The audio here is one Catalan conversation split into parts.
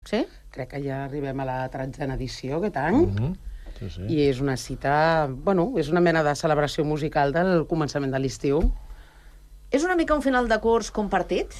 Sí? Crec que ja arribem a la 13a edició aquest any. I és una cita... Bueno, és una mena de celebració musical del començament de l'estiu. És una mica un final de curs compartit?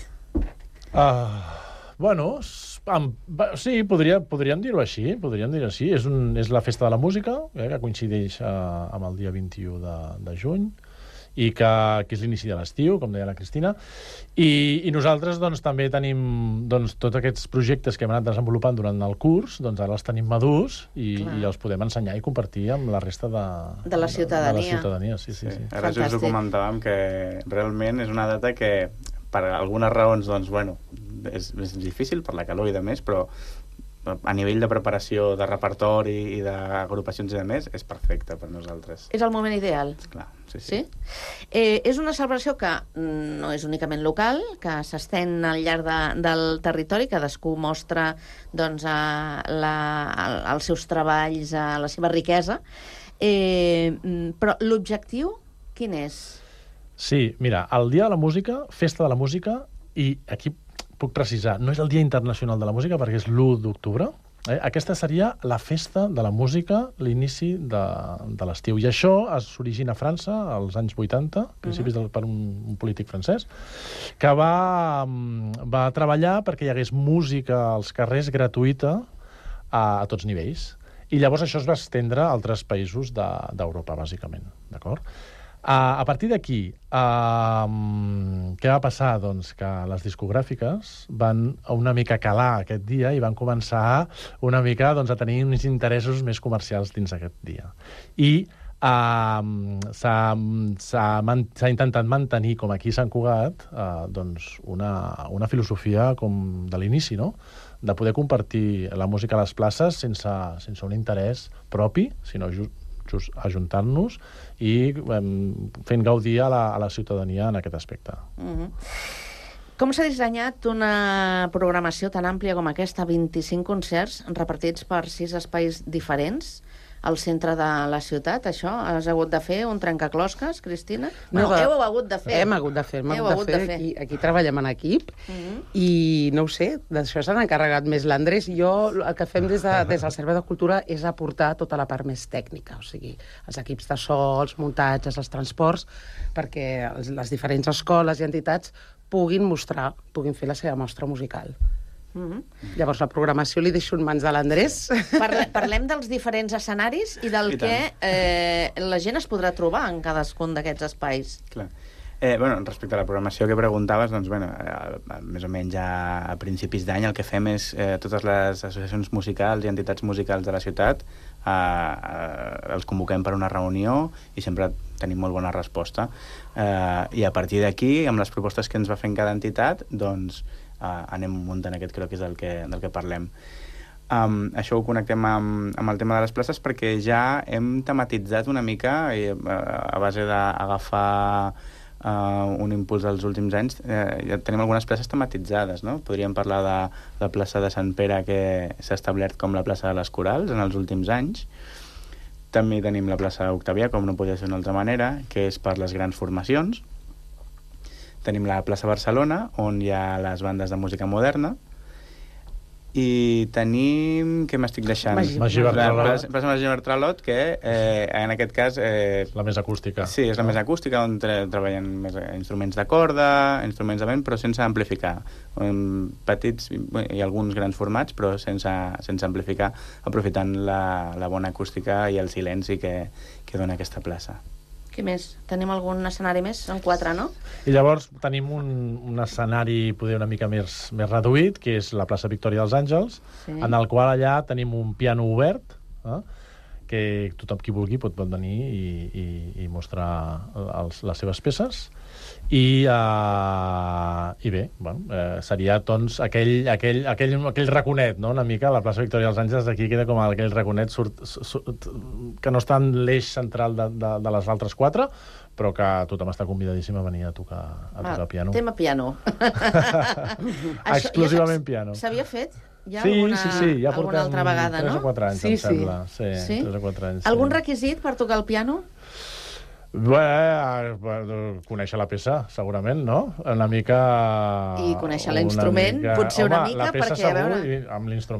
Bueno, sí, podríem dir-ho així. És la festa de la música, que coincideix amb el dia 21 de juny, i que és l'inici de l'estiu, com deia la Cristina. I nosaltres doncs, també tenim tots aquests projectes que hem anat desenvolupant durant el curs, doncs ara els tenim madurs i els podem ensenyar i compartir amb la resta de la ciutadania. Sí. Ara just ho comentàvem, que realment és una data que, per algunes raons, doncs, bueno, és difícil per la calor i de més, però a nivell de preparació de repertori i d'agrupacions i de més, és perfecte per nosaltres. És el moment ideal. Clar, sí. És una celebració que no és únicament local, que s'estén al llarg del territori, cadascú mostra doncs, els seus treballs, la seva riquesa, però l'objectiu quin és? Sí, mira, el Dia de la Música, Festa de la Música, i aquí puc precisar, no és el Dia Internacional de la Música perquè és l'1 d'octubre. Aquesta seria la festa de la música, l'inici de l'estiu. I això s'origina a França, als anys 80, principis per un polític francès, que va treballar perquè hi hagués música als carrers gratuïta a tots nivells. I llavors això es va estendre a altres països d'Europa, bàsicament. D'acord? A partir d'aquí, què va passar? Doncs que les discogràfiques van una mica calar aquest dia i van començar una mica a tenir uns interessos més comercials dins aquest dia. I s'ha intentat mantenir, com aquí a Sant Cugat, una filosofia com de l'inici, no? De poder compartir la música a les places sense un interès propi, sinó just ajuntant-nos i fent gaudir a la ciutadania en aquest aspecte. Com s'ha dissenyat una programació tan àmplia com aquesta, 25 concerts repartits per 6 espais diferents al centre de la ciutat? Això has hagut de fer un trencaclosques, Cristina? No, heu hagut de fer. Hem hagut de fer. Aquí treballem en equip i no ho sé, d'això s'han encarregat més l'Andrés i jo. El que fem des del Servei de Cultura és aportar tota la part més tècnica, o sigui, els equips de so, els muntatges, els transports, perquè les diferents escoles i entitats puguin fer la seva mostra musical. Llavors la programació li deixo en mans de l'Andrés. Parlem dels diferents escenaris i del que la gent es podrà trobar en cadascun d'aquests espais. Clar. Respecte a la programació que preguntaves, doncs, més o menys a principis d'any el que fem és totes les associacions musicals i entitats musicals de la ciutat els convoquem per una reunió i sempre tenim molt bona resposta. I a partir d'aquí, amb les propostes que ens va fent cada entitat, doncs anem muntant aquest croquis del que parlem. Això ho connectem amb el tema de les places perquè ja hem tematitzat una mica a base d'agafar un impuls dels últims anys. Ja tenim algunes places tematitzades, no? Podríem parlar de la plaça de Sant Pere, que s'ha establert com la plaça de les Corals en els últims anys. També tenim la plaça Octavià, com no podia ser d'una altra manera, que és per les grans formacions. Tenim la plaça Barcelona, on hi ha les bandes de música moderna. I tenim... Què m'estic deixant? Magí Bertralot. Plaça Magí Bertralot, que en aquest cas... la més acústica. Sí, és la més acústica, on treballen més instruments de corda, instruments de vent, però sense amplificar. Petits i alguns grans formats, però sense amplificar, aprofitant la bona acústica i el silenci que dona aquesta plaça. Què més? Tenim algun escenari més? Són 4, no? I llavors tenim un escenari poder una mica més reduït, que és la plaça Victòria dels Àngels, en el qual allà tenim un piano obert, que tothom qui vulgui pot venir i mostrar les seves peces. I bé, seria doncs aquell raconet, no? Una mica la plaça Victòria dels Àngels aquí queda com aquell raconet que no està en l'eix central de les altres 4, però que tothom està convidadíssim a venir a tocar piano. Tema piano. Exclusivament piano. S'havia fet? Ja ja alguna altra vegada, no? 3 o 4 anys, em sembla. Sí, 3 o 4 anys. Algun requisit per tocar el piano? Conèixer la peça, segurament, no? Una mica... I conèixer l'instrument, potser una mica, la peça perquè... segur, i amb l'instrument